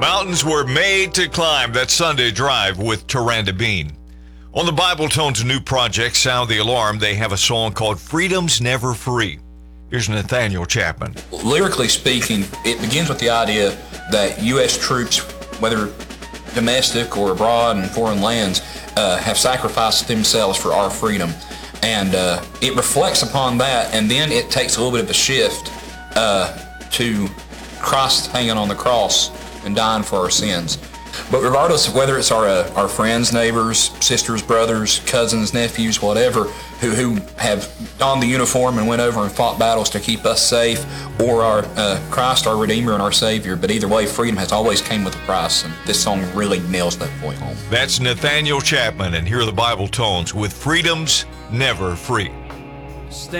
Mountains were made to climb. That Sunday Drive with Taranda Bean. On the Bible Tones new project, Sound the Alarm, they have a song called Freedom's Never Free. Here's Nathaniel Chapman. Lyrically speaking, it begins with the idea that U.S. troops, whether domestic or abroad in foreign lands, have sacrificed themselves for our freedom. And it reflects upon that, and then it takes a little bit of a shift to Christ hanging on the cross and dying for our sins. But regardless of whether it's our friends, neighbors, sisters, brothers, cousins, nephews, whatever, who have donned the uniform and went over and fought battles to keep us safe, or our Christ, our Redeemer and our Savior, but either way, freedom has always came with a price, and this song really nails that point home. That's Nathaniel Chapman, and here are the Bible Tones with Freedom's Never Free. Stand